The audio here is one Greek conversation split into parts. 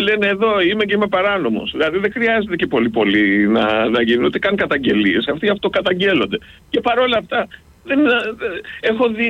λένε εδώ είμαι και είμαι παράνομος. Δηλαδή δεν χρειάζεται και πολύ να γίνουν ούτε καν καταγγελίες. Αυτοί αυτοκαταγγέλλονται. Και παρόλα αυτά έχω δει,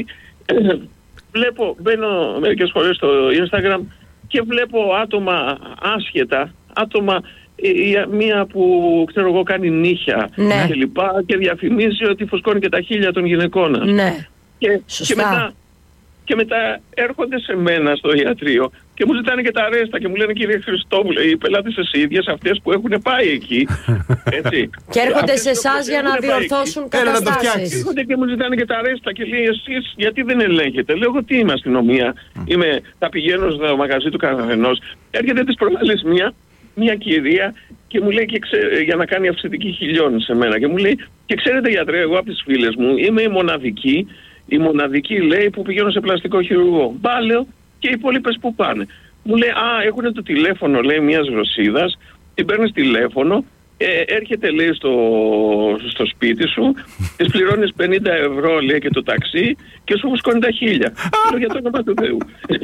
μπαίνω μερικές φορές στο Instagram και βλέπω άτομα άσχετα, μία που ξέρω εγώ κάνει νύχια και λοιπά και διαφημίζει ότι φουσκώνει και τα χείλια των γυναικών. Ναι. Και μετά έρχονται σε μένα στο ιατρείο και μου ζητάνε και τα αρέστα και μου λένε κύριε Χριστόπουλε, οι πελάτες εσείς ίδιες αυτές που έχουν πάει εκεί. Έτσι. Και έρχονται σε εσάς για να διορθώσουν καταστάσεις. Έρχονται και μου ζητάνε και τα αρέστα και λέει εσείς γιατί δεν ελέγχετε. Λέω εγώ τι είμαι αστυνομία, θα πηγαίνω στο μαγαζί του καθενός. Έρχεται τις προάλλες μια κυρία και μου λέει για να κάνει αυξητική χιλιών σε μένα και μου λέει και ξέρετε γιατρέ, εγώ από τις φίλες μου είμαι η μοναδική λέει που πηγαίνω σε πλαστικό χειρουργό. Μπα λέω και οι υπόλοιπες που πάνε. Μου λέει έχουν το τηλέφωνο λέει μιας Ρωσίδας, την παίρνεις τηλέφωνο, έρχεται λέει στο σπίτι σου, της πληρώνεις 50 ευρώ λέει και το ταξί και σου φουσκώνει τα χείλια. Λέω για το όνομα του Θεού.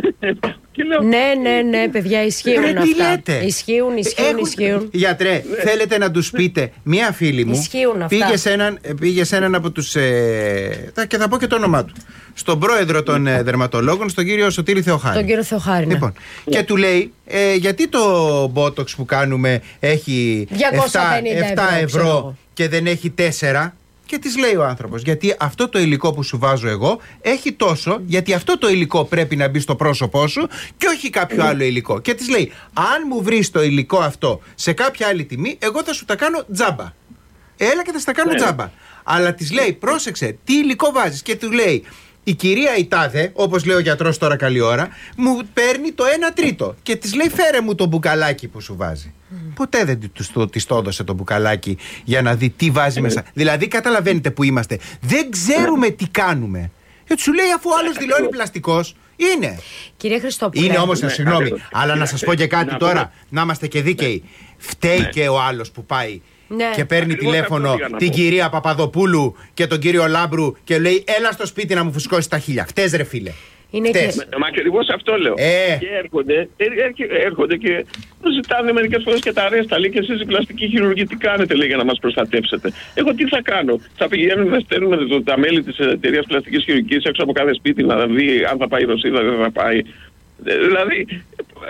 Ναι, παιδιά, ισχύουν αυτά. Ισχύουν. Γιατρέ, θέλετε να τους πείτε, μία φίλη μου πήγε σε έναν από τους. Και θα πω και το όνομά του. Στον πρόεδρο των δερματολόγων, στον κύριο Σωτήρη Θεοχάρη. Τον κύριο Θεοχάρη, ναι. Λοιπόν, και του λέει, γιατί το botox που κάνουμε έχει 7 ευρώ και δεν έχει 4. Και της λέει ο άνθρωπος, γιατί αυτό το υλικό που σου βάζω εγώ έχει τόσο, γιατί αυτό το υλικό πρέπει να μπει στο πρόσωπό σου και όχι κάποιο άλλο υλικό. Και της λέει, αν μου βρεις το υλικό αυτό σε κάποια άλλη τιμή, εγώ θα σου τα κάνω τζάμπα. Έλα και θα σου τα κάνω τζάμπα. Αλλά της λέει, πρόσεξε, τι υλικό βάζεις. Και του λέει, η κυρία Ιτάδε, όπως λέει ο γιατρός τώρα καλή ώρα, μου παίρνει το 1/3. Και της λέει, φέρε μου το μπουκαλάκι που σου βάζει. Ποτέ δεν της το έδωσε το μπουκαλάκι για να δει τι βάζει μέσα. Δηλαδή, καταλαβαίνετε που είμαστε. Δεν ξέρουμε τι κάνουμε. Γιατί σου λέει, αφού ο άλλος δηλώνει πλαστικός, είναι. Κύριε Χριστόπουλε. Είναι όμως, συγγνώμη, αλλά να σας πω και κάτι τώρα, να είμαστε και δίκαιοι. Φταίει και ο άλλος που πάει. Ναι. Και παίρνει τηλέφωνο την κυρία Παπαδοπούλου και τον κύριο Λάμπρου και λέει, έλα στο σπίτι να μου φουσκώσει τα χείλια. Φταίς ρε φίλε. Μα και εγώ σε αυτό λέω. Και έρχονται και μου ζητάνε μερικές φορές και τα αρέστα. Λέει και εσείς οι πλαστικοί χειρουργοί τι κάνετε λέει για να μας προστατεύσετε. Εγώ τι θα κάνω. Θα πηγαίνουμε να στέλνουμε τα μέλη της εταιρείας πλαστικής χειρουργικής έξω από κάθε σπίτι να δει αν θα πάει η Ρωσίδα, δεν θα πάει. Δηλαδή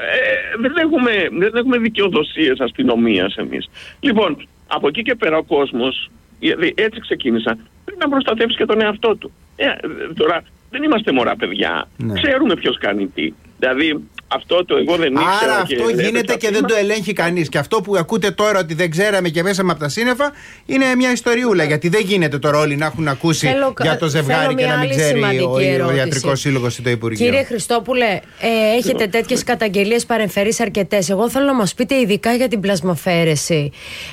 δεν έχουμε δικαιοδοσίες αστυνομίας εμείς. Λοιπόν, από εκεί και πέρα ο κόσμος, έτσι ξεκίνησα, πρέπει να προστατεύσει και τον εαυτό του. Τώρα δεν είμαστε μωρά παιδιά. Ναι. Ξέρουμε ποιος κάνει τι. Δηλαδή αυτό το εγώ δεν ήξερα. Άρα αυτό γίνεται και δεν το ελέγχει κανείς. Και αυτό που ακούτε τώρα ότι δεν ξέραμε και πέσαμε από τα σύννεφα είναι μια ιστοριούλα. Γιατί δεν γίνεται τώρα όλοι να έχουν ακούσει για το ζευγάρι και να μην ξέρει ο Ιατρικός Σύλλογος ή το Υπουργείο. Κύριε Χριστόπουλε, έχετε τέτοιες καταγγελίες παρεμφερείς αρκετές. Εγώ θέλω να μας πείτε ειδικά για την πλασμαφαίρεση.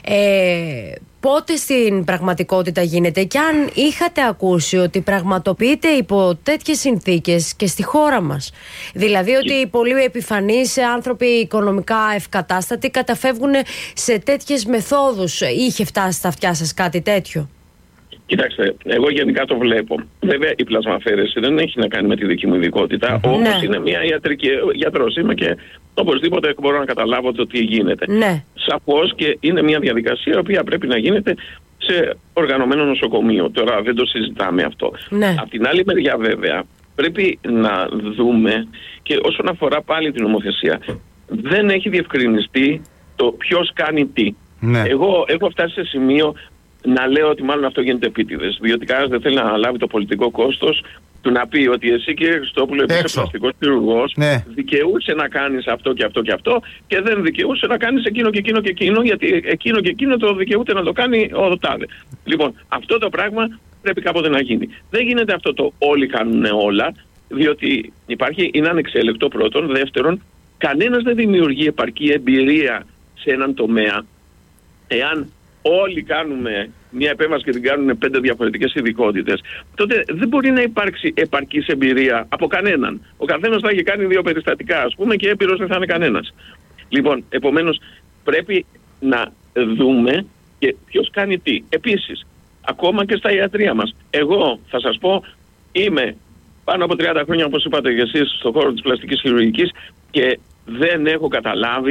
Πότε στην πραγματικότητα γίνεται και αν είχατε ακούσει ότι πραγματοποιείται υπό τέτοιες συνθήκες και στη χώρα μας. Δηλαδή ότι οι πολύ επιφανείς άνθρωποι οικονομικά ευκατάστατοι καταφεύγουν σε τέτοιες μεθόδους. Είχε φτάσει στα αυτιά σας κάτι τέτοιο? Κοιτάξτε, εγώ γενικά το βλέπω. Βέβαια η πλασμαφαίρεση δεν έχει να κάνει με τη δική μου ειδικότητα, όμως είναι μια ιατρική γιατρός είμαι και οπωσδήποτε μπορώ να καταλάβω το τι γίνεται. Ναι. Σαφώς και είναι μια διαδικασία η οποία πρέπει να γίνεται σε οργανωμένο νοσοκομείο. Τώρα δεν το συζητάμε αυτό. Ναι. Απ' την άλλη μεριά βέβαια πρέπει να δούμε και όσον αφορά πάλι την νομοθεσία δεν έχει διευκρινιστεί το ποιος κάνει τι. Ναι. Εγώ έχω φτάσει σε σημείο να λέω ότι μάλλον αυτό γίνεται επίτηδες, διότι κανένας δεν θέλει να αναλάβει το πολιτικό κόστος του να πει ότι εσύ κύριε Χριστόπουλο επειδή είσαι πλαστικός χειρουργός δικαιούσε να κάνεις αυτό και αυτό και αυτό και δεν δικαιούσε να κάνεις εκείνο και εκείνο και εκείνο γιατί εκείνο και εκείνο το δικαιούται να το κάνει ο τάδε. Λοιπόν, αυτό το πράγμα πρέπει κάποτε να γίνει. Δεν γίνεται αυτό το όλοι κάνουν όλα, διότι είναι ανεξέλεκτο πρώτον. Δεύτερον, κανένας δεν δημιουργεί επαρκή εμπειρία σε έναν τομέα εάν όλοι κάνουμε μια επέμβαση και την κάνουν 5 διαφορετικές ειδικότητες, τότε δεν μπορεί να υπάρξει επαρκής εμπειρία από κανέναν. Ο καθένας θα έχει κάνει 2 περιστατικά, ας πούμε, και έμπειρος δεν θα είναι κανένας. Λοιπόν, επομένως, πρέπει να δούμε και ποιος κάνει τι. Επίσης, ακόμα και στα ιατρεία μας. Εγώ θα σας πω, είμαι πάνω από 30 χρόνια, όπως είπατε και εσείς, στον χώρο της πλαστικής χειρουργικής και δεν έχω καταλάβει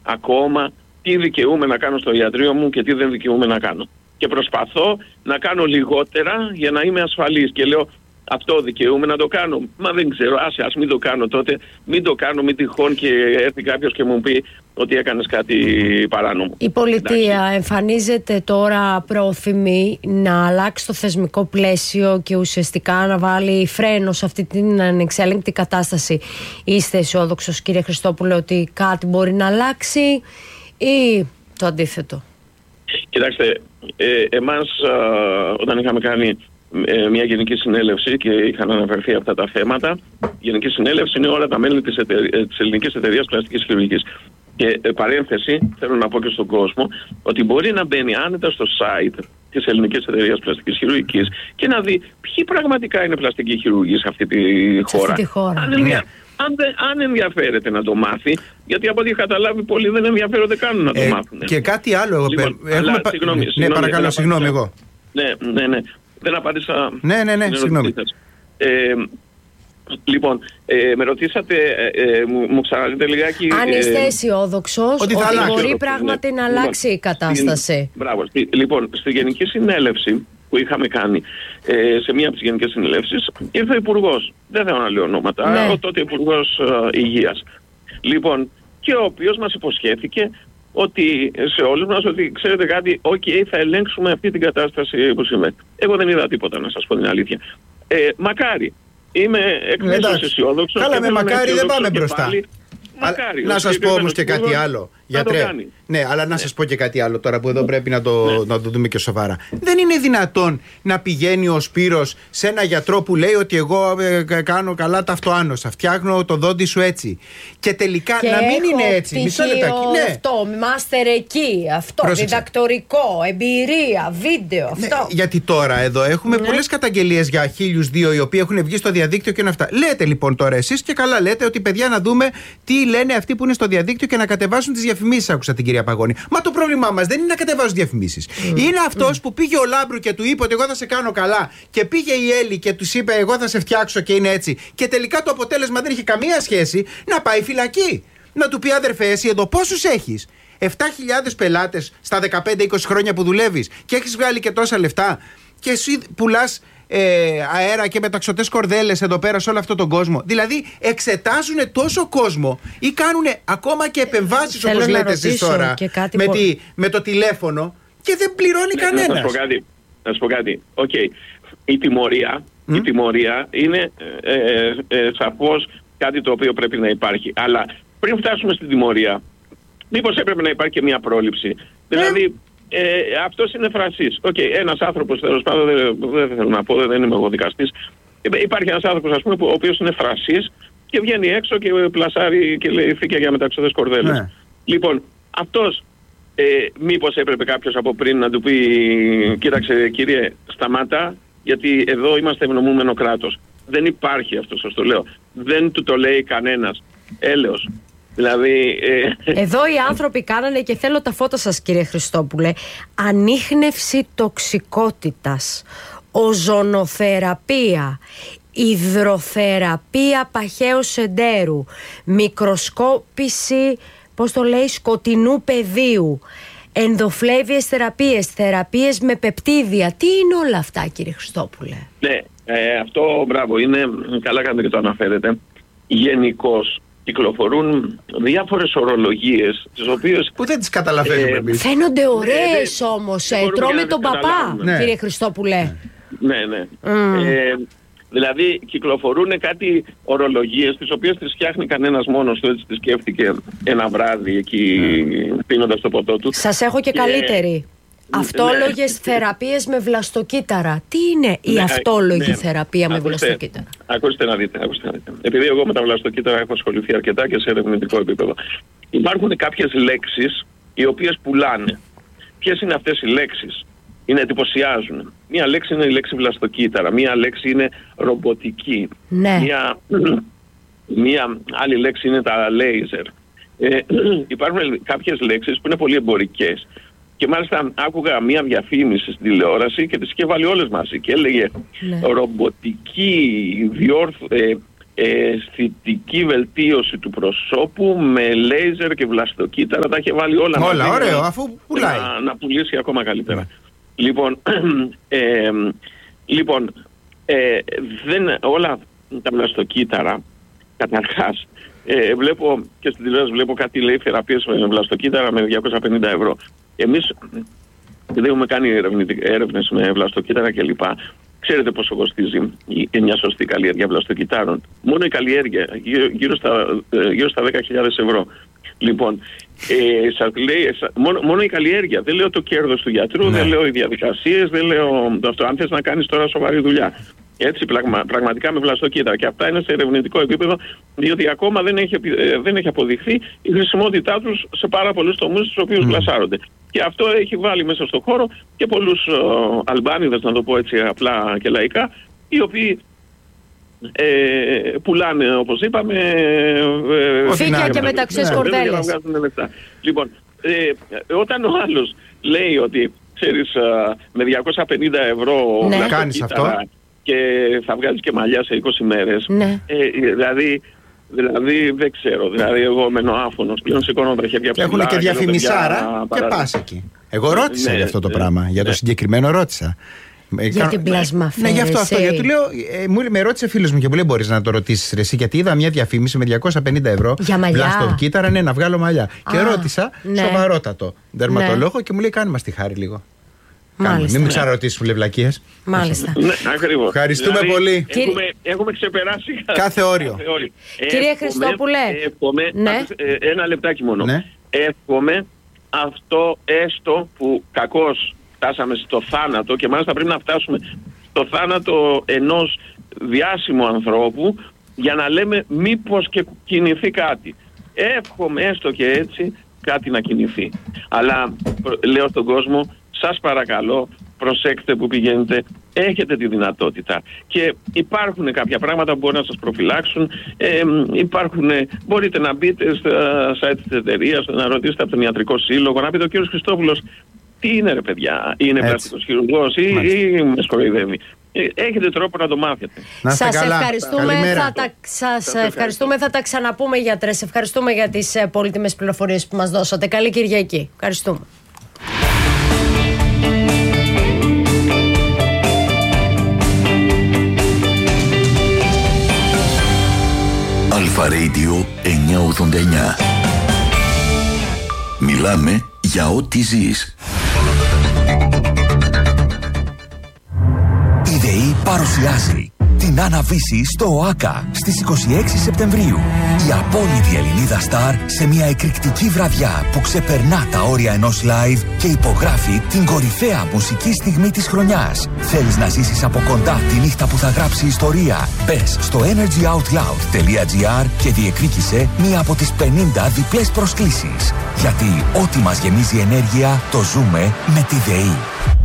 ακόμα τι δικαιούμαι να κάνω στο ιατρείο μου και τι δεν δικαιούμαι να κάνω. Και προσπαθώ να κάνω λιγότερα για να είμαι ασφαλής. Και λέω, αυτό δικαιούμαι να το κάνω. Μα δεν ξέρω, ας μην το κάνω τότε. Μην το κάνω, μην τυχόν και έρθει κάποιος και μου πει ότι έκανες κάτι παράνομο. Η πολιτεία εμφανίζεται τώρα πρόθυμη να αλλάξει το θεσμικό πλαίσιο και ουσιαστικά να βάλει φρένο σε αυτή την ανεξέλεγκτη κατάσταση. Είστε αισιόδοξος, κύριε Χριστόπουλε, ότι κάτι μπορεί να αλλάξει ή το αντίθετο? Κοιτάξτε, εμάς όταν είχαμε κάνει μια γενική συνέλευση και είχαν αναφερθεί αυτά τα θέματα, η γενική συνέλευση είναι όλα τα μέλη της Ελληνικής Εταιρείας Πλαστικής Χειρουργικής. Και παρένθεση, θέλω να πω και στον κόσμο ότι μπορεί να μπαίνει άνετα στο site της Ελληνικής Εταιρείας Πλαστικής Χειρουργικής και να δει ποιοι πραγματικά είναι πλαστικοί χειρουργοί σε αυτή τη χώρα. Αν ενδιαφέρεται να το μάθει, γιατί από ό,τι έχω καταλάβει πολλοί δεν ενδιαφέρονται καν να το μάθουν. Και κάτι άλλο. Συγγνώμη εγώ. Ναι. Δεν απάντησα. Ναι, συγγνώμη. Λοιπόν, με ρωτήσατε, μου ξαναδείτε λιγάκι. Αν είστε αισιόδοξος ότι μπορεί πράγματι να αλλάξει η κατάσταση. Μπράβο. Λοιπόν, στη Γενική Συνέλευση που είχαμε κάνει, σε μία από τις Γενικές Συνελεύσεις, ήρθε ο Υπουργός. Δεν θέλω να λέω ονόματα, ο τότε Υπουργός Υγείας. Λοιπόν, και ο οποίος μας υποσχέθηκε ότι σε όλους μας ότι ξέρετε κάτι, θα ελέγξουμε αυτή την κατάσταση που σημαίνει. Εγώ δεν είδα τίποτα, να σας πω την αλήθεια. Μακάρι. Είμαι εκ αισιόδοξος. Καλά, με μακάρι δεν πάμε μπροστά. Να σας πω όμως και κάτι άλλο. Γιατρέ, ναι, αλλά να σας πω και κάτι άλλο τώρα που εδώ πρέπει να το δούμε και σοβαρά. Δεν είναι δυνατόν να πηγαίνει ο Σπύρος σε ένα γιατρό που λέει ότι εγώ κάνω καλά τα αυτοάνοσα, φτιάχνω το δόντι σου έτσι. Και τελικά και να μην είναι έτσι. Μισό λεπτάκι. Ναι. Αυτό, μάστερ εκεί, αυτό, πρόσεξε. Διδακτορικό, εμπειρία, βίντεο, αυτό. Ναι, γιατί τώρα εδώ έχουμε πολλές καταγγελίες για 1002 οι οποίοι έχουν βγει στο διαδίκτυο και είναι αυτά. Λέτε λοιπόν τώρα εσείς και καλά λέτε ότι παιδιά να δούμε τι λένε αυτοί που είναι στο διαδίκτυο και να κατεβάσουν τις διαφημίσεις. Άκουσα την κυρία Παγώνη. Μα το πρόβλημά μας δεν είναι να κατεβάζουν διαφημίσεις. Είναι αυτός που πήγε ο Λάμπρου και του είπε ότι εγώ θα σε κάνω καλά. Και πήγε η Έλλη και τους είπε εγώ θα σε φτιάξω και είναι έτσι. Και τελικά το αποτέλεσμα δεν είχε καμία σχέση, να πάει φυλακή. Να του πει αδερφέ, εσύ εδώ πόσους έχεις? 7.000 πελάτες στα 15-20 χρόνια που δουλεύεις και έχεις βγάλει και τόσα λεφτά. Και εσύ πουλάς αέρα και μεταξωτές κορδέλες εδώ πέρα σε όλο αυτόν τον κόσμο. Δηλαδή εξετάζουν τόσο κόσμο ή κάνουν ακόμα και επεμβάσεις όπως λέτε εσείς τώρα με το τηλέφωνο και δεν πληρώνει κανένας. Να σου πω κάτι. Η τιμωρία είναι σαφώς κάτι το οποίο πρέπει να υπάρχει. Αλλά πριν φτάσουμε στην τιμωρία, μήπως έπρεπε να υπάρχει και μια πρόληψη. Δηλαδή αυτός είναι φρασής. Ένας άνθρωπος, τέλος πάντων, δεν θέλω να πω, δεν είμαι εγώ δικαστής. Υπάρχει ένας άνθρωπος, ας πούμε, ο οποίος είναι φρασής και βγαίνει έξω και πλασάρει και λέει φύκια για μεταξωτές κορδέλες. Λοιπόν, αυτός μήπως έπρεπε κάποιος από πριν να του πει κοίταξε κύριε, σταμάτα, γιατί εδώ είμαστε ευνομούμενο κράτος. Δεν υπάρχει αυτό, σας το λέω. Δεν του το λέει κανένας. Έλεος. Δηλαδή, εδώ οι άνθρωποι κάνανε, και θέλω τα φώτα σας κύριε Χριστόπουλε, ανίχνευση τοξικότητας, οζονοθεραπεία, υδροθεραπεία παχαίου εντέρου, μικροσκόπηση, πώς το λέει, σκοτεινού πεδίου, ενδοφλέβιες θεραπείες με πεπτίδια. Τι είναι όλα αυτά κύριε Χριστόπουλε? Ναι, αυτό μπράβο, είναι καλά κάνετε και το αναφέρετε. Γενικώς κυκλοφορούν διάφορες ορολογίες τις οποίες που δεν τις καταλαβαίνουμε εμείς. Φαίνονται ωραίες όμως. Τρώμε τον παπά, κύριε Χριστόπουλε. Ναι. Δηλαδή κυκλοφορούν κάτι ορολογίες τις οποίες τις φτιάχνει κανένας μόνος του, έτσι τις σκέφτηκε ένα βράδυ εκεί πίνοντας το ποτό του. Σας έχω και καλύτερη. Αυτόλογες θεραπείες με βλαστοκύτταρα. Τι είναι η αυτόλογη θεραπεία με βλαστοκύτταρα? Ακούστε να δείτε. Επειδή εγώ με τα βλαστοκύτταρα έχω ασχοληθεί αρκετά και σε ερευνητικό επίπεδο, υπάρχουν κάποιες λέξεις οι οποίες πουλάνε. Ποιες είναι αυτές οι λέξεις? Εντυπωσιάζουν. Μία λέξη είναι η λέξη βλαστοκύτταρα, μία λέξη είναι ρομποτική, μία άλλη λέξη είναι τα λέιζερ. Υπάρχουν κάποιες λέξεις που είναι πολύ εμπορικές. Και μάλιστα άκουγα μία διαφήμιση στην τηλεόραση και τις είχε βάλει όλες μαζί και έλεγε ρομποτική αισθητική βελτίωση του προσώπου με λέιζερ και βλαστοκύτταρα. Τα είχε βάλει όλα μαζί. Όλα, ωραίο, αφού πουλάει. Να πουλήσει ακόμα καλύτερα. Λοιπόν, όλα τα βλαστοκύτταρα, καταρχάς, βλέπω και στην τηλεόραση βλέπω κάτι λέει θεραπείες με βλαστοκύτταρα με 250 ευρώ. Εμείς δεν έχουμε κάνει έρευνες με βλαστοκύτταρα κλπ. Ξέρετε πόσο κοστίζει μια σωστή καλλιέργεια βλαστοκυττάρων? Μόνο η καλλιέργεια γύρω στα 10.000 ευρώ. Λοιπόν, σας λέει, μόνο η καλλιέργεια. Δεν λέω το κέρδος του γιατρού, δεν λέω οι διαδικασίες, δεν λέω αυτό. Αν θες να κάνεις τώρα σοβαρή δουλειά. Έτσι, πραγματικά με βλαστοκύτταρα. Και αυτά είναι σε ερευνητικό επίπεδο, διότι ακόμα δεν έχει αποδειχθεί η χρησιμότητά τους σε πάρα πολλούς τομείς στους οποίους βλασάρονται. Και αυτό έχει βάλει μέσα στον χώρο και πολλούς Αλμπάνιδες, να το πω έτσι απλά και λαϊκά, οι οποίοι πουλάνε, όπως είπαμε, φύκια και μεταξύ κορδέλες. Λοιπόν, όταν ο άλλος λέει ότι, ξέρεις, με 250 ευρώ κάνεις αυτό και θα βγάλεις και μαλλιά σε 20 μέρες, δηλαδή δεν ξέρω. Δηλαδή εγώ μένω άφωνος, πλέον σηκώνω τα χέρια ψηλά. Έχουν και διαφημισάρα και πας εκεί. Εγώ ρώτησα για αυτό το πράγμα. Για το συγκεκριμένο ρώτησα. Για την πλασμαφαίρεση. Ναι, γι' αυτό. Γιατί λέω, με ρώτησε φίλος μου και μου λέει: μπορείς να το ρωτήσεις ρε εσύ? Γιατί είδα μια διαφήμιση με 250 ευρώ. Για μαλλιά. Βλαστοκύτταρα, να βγάλω μαλλιά. Και ρώτησα σοβαρότατο δερματολόγο και μου λέει: κάνε μας τη χάρη λίγο. Μην με ξαναρωτήσεις βλεβλακίες. Μάλιστα. Ακριβώς. Ευχαριστούμε πολύ. Έχουμε ξεπεράσει κάθε όριο. Κύριε Χριστόπουλε. Ένα λεπτάκι μόνο. Εύχομαι αυτό έστω που κακώς φτάσαμε στο θάνατο, και μάλιστα πρέπει να φτάσουμε στο θάνατο ενός διάσημου ανθρώπου για να λέμε μήπως και κινηθεί κάτι. Εύχομαι έστω και έτσι κάτι να κινηθεί. Αλλά λέω στον κόσμο, σας παρακαλώ, προσέξτε που πηγαίνετε, έχετε τη δυνατότητα. Και υπάρχουν κάποια πράγματα που μπορεί να σας προφυλάξουν. Μπορείτε να μπείτε στα site της εταιρείας, να ρωτήσετε από τον ιατρικό σύλλογο, να πείτε ο κύριος Χριστόπουλος τι είναι ρε παιδιά, είναι πλαστικός χειρουργός ή με σκοροϊδεύει. Έχετε τρόπο να το μάθετε. Σας ευχαριστούμε, θα τα ξαναπούμε γιατρέ. Ευχαριστούμε για τις πολύτιμες πληροφορίες που μας δώσατε. Καλή Κυριακή. Ευχαριστούμε. Αλφα Radio 989. Μιλάμε για ό,τι ζεις. Η ΔΕΗ παρουσιάζει την Άννα-Βύση στο ΟΑΚΑ στις 26 Σεπτεμβρίου. Η απόλυτη Ελληνίδα στάρ σε μια εκρηκτική βραδιά που ξεπερνά τα όρια ενός live και υπογράφει την κορυφαία μουσική στιγμή της χρονιάς. Θέλεις να ζήσεις από κοντά τη νύχτα που θα γράψει ιστορία? Μπες στο energyoutloud.gr και διεκδίκησε μία από τις 50 διπλές προσκλήσεις. Γιατί ό,τι μας γεμίζει ενέργεια το ζούμε με τη ΔΕΗ.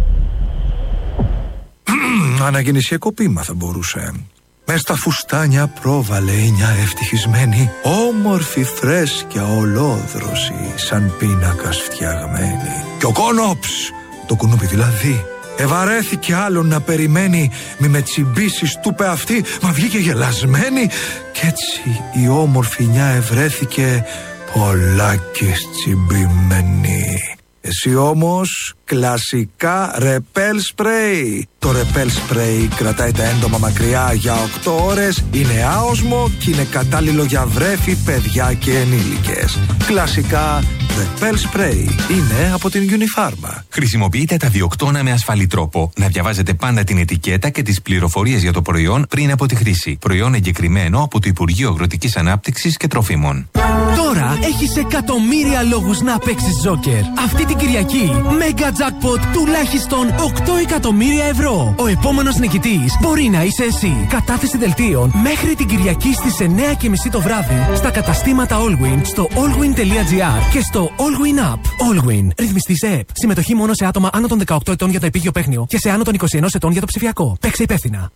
Αναγεννησιακό ποίημα θα μπορούσε. Μες στα φουστάνια πρόβαλε η μια ευτυχισμένη, όμορφη φρέσκια ολόδρωση, σαν πίνακας φτιαγμένη. Και ο Κόνοψ, το κουνούπι δηλαδή, ευαρέθηκε άλλον να περιμένει. Μη με τσιμπήσεις, του είπε αυτή, μα βγήκε γελασμένη. Κι έτσι η όμορφη νιά ευρέθηκε πολλάκις τσιμπημένη. Εσύ όμως κλασικά ρεπέλ σπρέι. Το ρεπέλ σπρέι κρατάει τα έντομα μακριά για 8 ώρες, είναι άοσμο και είναι κατάλληλο για βρέφη, παιδιά και ενήλικες. Κλασικά ρεπέλ σπρέι είναι από την Unifarma. Χρησιμοποιείτε τα διοκτώνα με ασφαλή τρόπο. Να διαβάζετε πάντα την ετικέτα και τις πληροφορίες για το προϊόν πριν από τη χρήση. Προϊόν εγκεκριμένο από το Υπουργείο Αγροτικής Ανάπτυξης και Τροφίμων. Τώρα έχεις εκατομμύρια λόγους να παίξεις Τζόκερ. Αυτή την Κυριακή, Mega Jackpot τουλάχιστον 8 εκατομμύρια ευρώ. Ο επόμενος νικητής μπορεί να είσαι εσύ. Κατάθεση δελτίων μέχρι την Κυριακή στις 9:30 το βράδυ στα καταστήματα Allwin, στο allwin.gr και στο Allwin App. Allwin. Ρυθμιστής ΕΕΠ. Συμμετοχή μόνο σε άτομα άνω των 18 ετών για το επίγειο παίχνιο και σε άνω των 21 ετών για το ψηφιακό. Παίξε υπεύθυνα.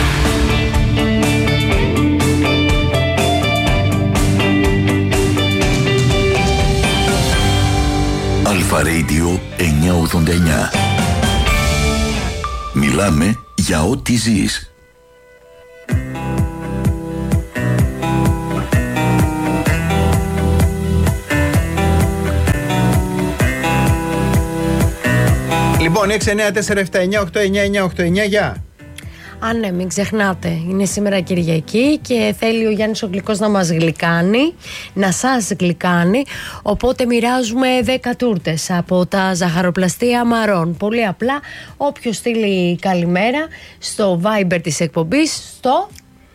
Αλφα Radio 989. Μιλάμε για ό,τι ζεις. Λοιπόν, 694-7-989-989, γεια. Ναι, μην ξεχνάτε, είναι σήμερα Κυριακή και θέλει ο Γιάννης ο Γλυκός να μας γλυκάνει, να σας γλυκάνει. Οπότε μοιράζουμε 10 τούρτες από τα ζαχαροπλαστεία Μαρών. Πολύ απλά, όποιος στείλει καλημέρα στο Viber της εκπομπής, στο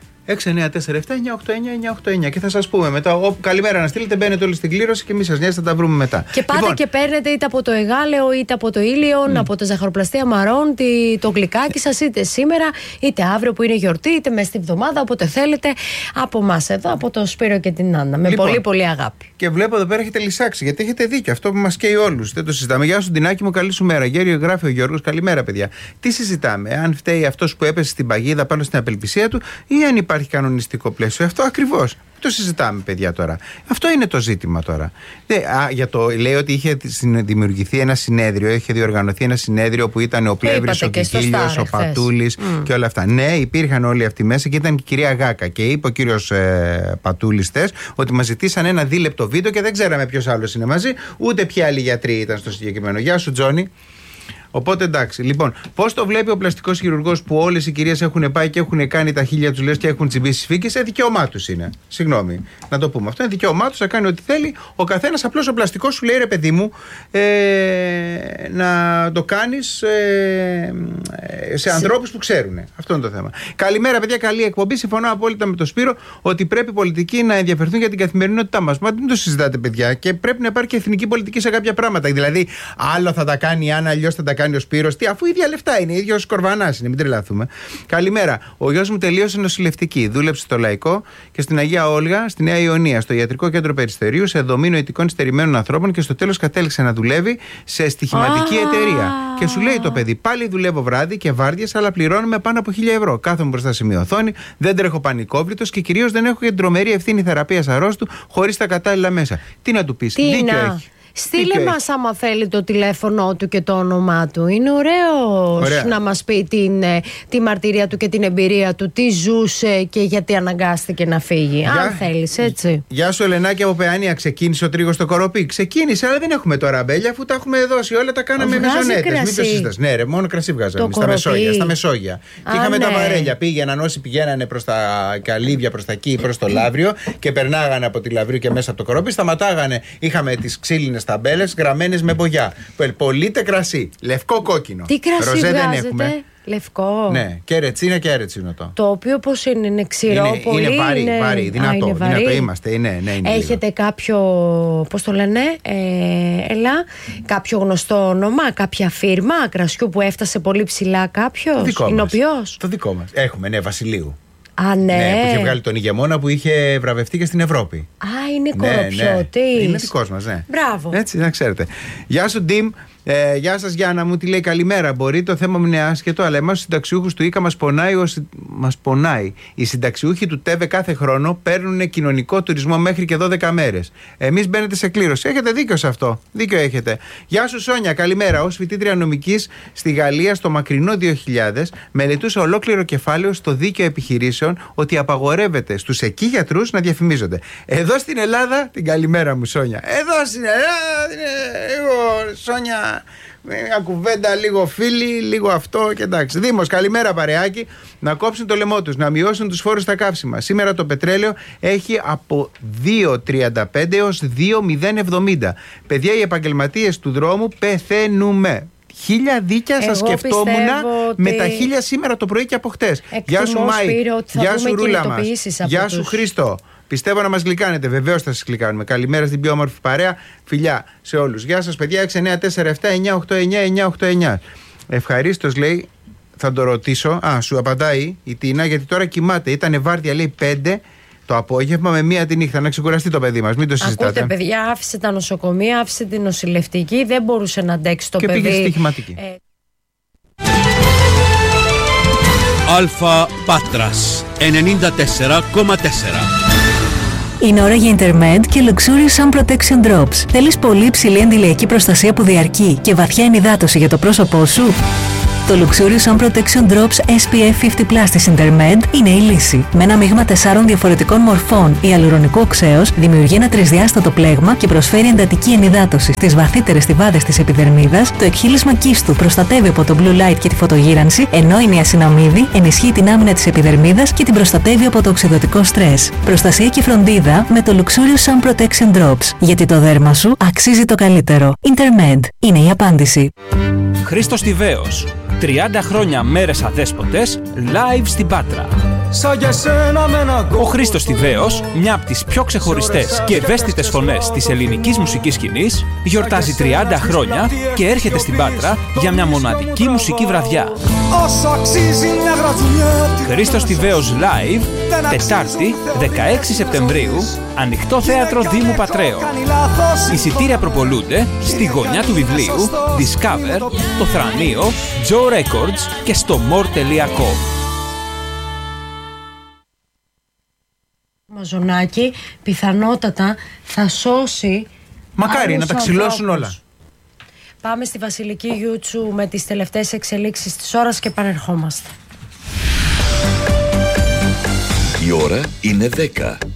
694-7-989-989 και θα σας πούμε μετά. Όπου καλημέρα να στείλετε, μπαίνετε όλοι στην κλήρωση και εμείς σας νοιάζει, θα τα βρούμε μετά. Και πάτε λοιπόν, και παίρνετε είτε από το Εγάλεο είτε από το Ήλιον, από τα ζαχαροπλαστεία Μαρών, το γλυκάκι σας, είτε σήμερα είτε αύριο που είναι γιορτή, είτε μέσα στη βδομάδα, όποτε θέλετε, από εμάς εδώ, από τον Σπύρο και την Άννα. Με πολύ πολύ αγάπη. Και βλέπω εδώ πέρα έχετε λυσάξει, γιατί έχετε δίκιο. Αυτό που μας καίει όλους. Δεν το συζητάμε. Γεια σου, Ντινάκη μου, καλή σου μέρα. Γέριο, γράφει ο Γιώργος, καλημέρα, παιδιά. Τι συζητάμε, αν φταίει αυτός που έπεσε στην παγίδα πάνω στην απελπισία του ή αν υπάρχει κανονιστικό πλαίσιο? Αυτό ακριβώς. Το συζητάμε, παιδιά, τώρα. Αυτό είναι το ζήτημα τώρα. Λέει ότι είχε δημιουργηθεί ένα συνέδριο, είχε διοργανωθεί ένα συνέδριο που ήταν ο Πλεύρης, ο Κικίλιος, ο Πατούλης και όλα αυτά. Ναι, υπήρχαν όλοι αυτοί μέσα και ήταν και η κυρία Γάκα. Και είπε ο κύριος Πατούλης ότι μας ζητήσαν ένα δίλεπτο βίντεο και δεν ξέραμε ποιος άλλος είναι μαζί, ούτε ποιοι άλλοι γιατροί ήταν στο συγκεκριμένο. Γεια σου, Τζόνι. Οπότε εντάξει. Λοιπόν, πώς το βλέπει ο πλαστικός χειρουργός που όλες οι κυρίες έχουν πάει και έχουν κάνει τα χίλια τους λες και έχουν τσιμπήσει σφίγγες? Δικαίωμά τους είναι. Συγγνώμη να το πούμε. Αυτό είναι δικαίωμά τους, να κάνει ό,τι θέλει. Ο καθένας, απλώς ο πλαστικός σου λέει, ρε παιδί μου, να το κάνεις σε ανθρώπους που ξέρουν. Αυτό είναι το θέμα. Καλημέρα, παιδιά, καλή εκπομπή. Συμφωνώ απόλυτα με τον Σπύρο ότι πρέπει οι πολιτικοί να ενδιαφερθούν για την καθημερινότητά μας. Μα δεν το συζητάτε, παιδιά. Και πρέπει να υπάρχει και εθνική πολιτική σε κάποια πράγματα. Δηλαδή, άλλο θα τα κάνει η Άννα, αλλιώς θα τα κάνει ο Σπύρος. Τι, αφού ίδια λεφτά είναι, ίδιος Κορβανάς είναι, μην τρελαθούμε. Καλημέρα. Ο γιος μου τελείωσε νοσηλευτική. Δούλεψε στο Λαϊκό και στην Αγία Όλγα, στη Νέα Ιωνία, στο Ιατρικό Κέντρο Περιστερίου, σε δομή νοητικών στερημένων ανθρώπων και στο τέλος κατέληξε να δουλεύει σε στοιχηματική εταιρεία. Και σου λέει το παιδί, πάλι δουλεύω βράδυ και βάρδιες, αλλά πληρώνουμε πάνω από 1.000 ευρώ. Κάθομαι μπροστά σε μια οθόνη, δεν τρέχω πανικόβλητος και κυρίως δεν έχω και την τρομερή ευθύνη θεραπείας αρρώστου χωρίς τα κατάλληλα μέσα. Τι να του πεις, δίκιο έχει. Στείλε μας άμα θέλει το τηλέφωνο του και το όνομά του. Είναι ωραίο να μας πει τη μαρτυρία του και την εμπειρία του, τι ζούσε και γιατί αναγκάστηκε να φύγει. Αν θέλεις, έτσι. Γεια σου, Ελενάκη από Παιανία. Ξεκίνησε ο τρίγος στο κοροπή? Ξεκίνησε, αλλά δεν έχουμε τώρα αμπέλια, αφού τα έχουμε δώσει όλα, τα κάναμε μεζονέτες. Μην το συζητάς. Ναι, ρε, μόνο κρασί βγάζαμε στα Μεσόγεια. Και είχαμε τα βαρέλια. Πήγαιναν όσοι πηγαίνανε προς τα Καλύβια, προς τα εκεί, προς το Λαύριο και περνάγανε από τη Λαυρίου και μέσα από το κοροπή. Σταματάγανε, είχαμε τις ξύλινες ταμπέλες γραμμένες με μπογιά. Πολύτε κρασί. Λευκό, κόκκινο. Τι κρασί ροζέ βγάζετε? δεν έχουμε. Λευκό. Ναι, και ρετσίνα και αρετσίνο το. Το οποίο πώς είναι ξηρό, πολύ. Είναι βαρύ, δυνατό. Δυνατό είμαστε. Ναι, έχετε κάποιο, πώς το λένε, κάποιο γνωστό όνομα, κάποια φίρμα κρασιού που έφτασε πολύ ψηλά κάποιος? Το δικό μας. Έχουμε, ναι, Βασιλείου. Ναι, που είχε βγάλει τον ηγεμόνα που είχε βραβευτεί και στην Ευρώπη. Είναι κοροπιώτης. Ναι. Είναι δικός μας, ναι. Μπράβο. Έτσι, να ξέρετε. Γεια σου, Ντίμ. Γεια σας, Γιάννα μου. Τι λέει, καλημέρα. Μπορεί το θέμα μου είναι άσχετο, αλλά εμάς τους συνταξιούχους του ΙΚΑ μας πονάει. Οι συνταξιούχοι του ΤΕΒΕ κάθε χρόνο παίρνουν κοινωνικό τουρισμό μέχρι και 12 μέρες. Εμείς μπαίνετε σε κλήρωση. Έχετε δίκιο σε αυτό. Δίκιο έχετε. Γεια σου, Σόνια. Καλημέρα. Ως φοιτήτρια νομικής στη Γαλλία στο μακρινό 2000, μελετούσα ολόκληρο κεφάλαιο στο δίκαιο επιχειρήσεων ότι απαγορεύεται στους εκεί γιατρούς να διαφημίζονται. Εδώ στην Ελλάδα, την καλημέρα μου, Σόνια. Εδώ στην Ελλάδα, εγώ, Σόνια. Μια κουβέντα, λίγο φίλοι, λίγο αυτό και εντάξει. Δήμος, καλημέρα παρεάκι. Να κόψουν το λαιμό τους, να μειώσουν τους φόρους στα καύσιμα. Σήμερα το πετρέλαιο έχει από 2,35 έως 2,070. Παιδιά, οι επαγγελματίες του δρόμου πεθαίνουμε. 1000 δίκια σας σκεφτόμουν με τα 1000 σήμερα το πρωί και από χτες. Γεια σου, Μάη. Γεια σου, Ρούλα μας. Γεια σου, Χρήστο. Πιστεύω να μας γλυκάνετε. Βεβαίως θα σας γλυκάνουμε. Καλημέρα στην πιο όμορφη παρέα. Φιλιά σε όλους. Γεια σας, παιδιά. 694-7-989-989. Ευχαρίστως, λέει, θα το ρωτήσω. Σου απαντάει η Τίνα, γιατί τώρα κοιμάται. Ήτανε βάρδια, λέει, 5 το απόγευμα με 1 τη νύχτα. Να ξεκουραστεί το παιδί μας. Μην το συζητάτε. Ακούτε, παιδιά, άφησε τα νοσοκομεία, άφησε την νοσηλευτική. Δεν μπορούσε να αντέξει το παιδί. Και πήγε στοιχηματική. Αλφα Πάτρας 94,4. Είναι ώρα για Intermed και Luxurious Sun Protection Drops. Θέλεις πολύ υψηλή αντιλιακή προστασία που διαρκεί και βαθιά ενυδάτωση για το πρόσωπό σου? Το Luxurious Sun Protection Drops SPF 50+ της Intermed είναι η λύση. Με ένα μείγμα 4 διαφορετικών μορφών, η αλουρονικό οξέως δημιουργεί ένα τρισδιάστατο πλέγμα και προσφέρει εντατική ενυδάτωση στις βαθύτερες στιβάδες της επιδερμίδας. Το εκχύλισμα κίστου προστατεύει από το blue light και τη φωτογύρανση, ενώ η νιασιναμίδη ενισχύει την άμυνα της επιδερμίδας και την προστατεύει από το οξυδωτικό στρες. Προστασία και φροντίδα με το Luxurious Sun Protection Drops. Γιατί το δέρμα σου αξίζει το καλύτερο. Intermed είναι η απάντηση. Χρήστος Τιβαίος. 30 χρόνια μέρες αδέσποτες, live στην Πάτρα. Ο Χρήστος Τιβαίος, μια από τις πιο ξεχωριστές και ευαίσθητες φωνές της ελληνικής μουσικής σκηνής, γιορτάζει 30 χρόνια και έρχεται στην Πάτρα για μια μοναδική μουσική βραδιά. Χρήστος Τιβαίος live, Τετάρτη 16 Σεπτεμβρίου, ανοιχτό θέατρο Δήμου Πατρέων. Εισιτήρια προπολούνται στη γωνιά του βιβλίου, Discover, το Θρανείο, Joe Records και στο more.com. Μαζονάκι πιθανότατα θα σώσει. Μακάρι να τα ξυλώσουν όλα. Πάμε στη Βασιλική Γιούτσου με τις τελευταίες εξελίξεις της ώρας και επανερχόμαστε. Η ώρα είναι 10.